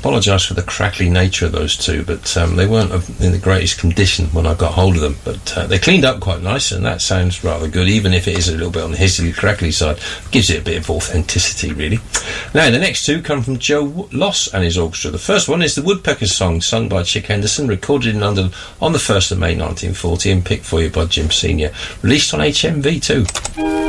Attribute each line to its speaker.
Speaker 1: apologise for the crackly nature of those two, but they weren't in the greatest condition when I got hold of them. But they cleaned up quite nice, and that sounds rather good, even if it is a little bit on the hissily crackly side. Gives it a bit of authenticity, really. Now, the next two come from Joe Loss and his orchestra. The first one is the Woodpeckers song, sung by Chick Henderson, recorded in London on the 1st of May 1940 and picked for you by Jim Senior, released on HMV too.